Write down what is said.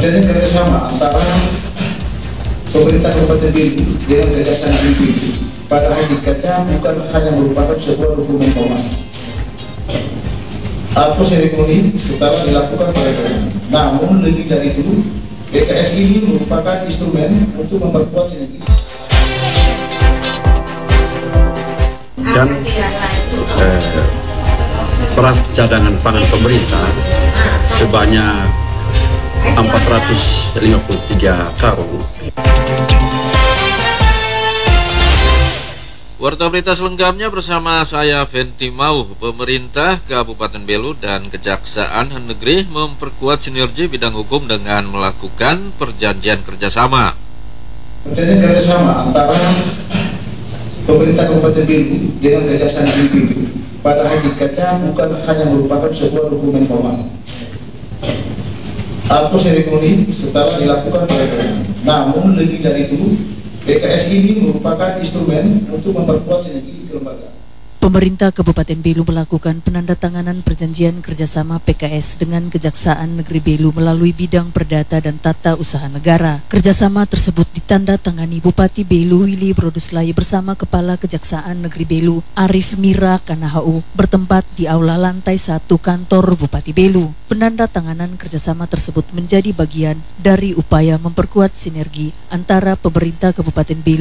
terjadi kerjasama antara pemerintah Kabupaten Belu dengan Kejaksaan Negeri Belu pada hakikatnya bukan hanya merupakan sebuah dokumen formal atau seremoni setelah dilakukan peredaran. Namun lebih dari itu, PKS ini merupakan instrumen untuk memperkuat sinergi. Dan beras cadangan pangan pemerintah sebanyak 453 karung. Warta berita selengkapnya bersama saya Fenty Mau. Pemerintah Kabupaten Belu dan Kejaksaan Negeri memperkuat sinergi bidang hukum dengan melakukan perjanjian kerjasama. Perjanjian kerjasama antara pemerintah Kabupaten Belu dengan Kejaksaan Negeri Belu pada hakikatnya bukan hanya merupakan sebuah dokumen formal atau seremoni setelah dilakukan peredaran. Namun lebih dari itu, PKS ini merupakan instrumen untuk memperkuat sinergi kelembagaan. Pemerintah Kabupaten Belu melakukan penandatanganan perjanjian kerjasama PKS dengan Kejaksaan Negeri Belu melalui bidang perdata dan tata usaha negara. Kerjasama tersebut ditandatangani Bupati Belu Willy Broduslay bersama Kepala Kejaksaan Negeri Belu Arif Mira Kanahau bertempat di aula lantai 1 kantor Bupati Belu. Penandatanganan kerjasama tersebut menjadi bagian dari upaya memperkuat sinergi antara pemerintah Kabupaten Belu